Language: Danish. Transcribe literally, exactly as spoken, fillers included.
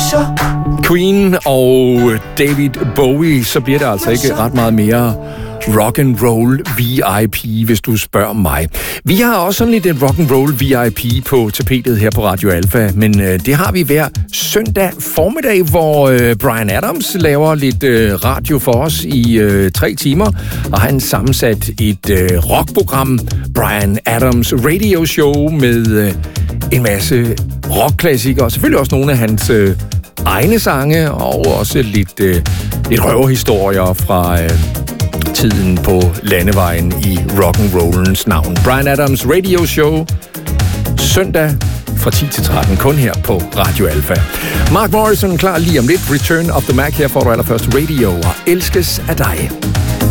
Queen og David Bowie, så bliver det altså ikke ret meget mere rock and roll V I P, hvis du spørger mig. Vi har også sådan lidt en rock and roll V I P på tapetet her på Radio Alpha, men øh, det har vi hver søndag formiddag, hvor øh, Bryan Adams laver lidt øh, radio for os i øh, tre timer, og han sammensat et øh, rockprogram, Bryan Adams Radio Show, med øh, en masse rockklassikere, og selvfølgelig også nogle af hans øh, egne sange, og også lidt, øh, lidt røverhistorier fra øh, tiden på landevejen i rock'n'rollens navn. Bryan Adams Radio Show, søndag fra ti til tretten, kun her på Radio Alpha. Mark Morrison klar lige om lidt. Return of the Mac, her får du allerførst Radio og elskes af dig.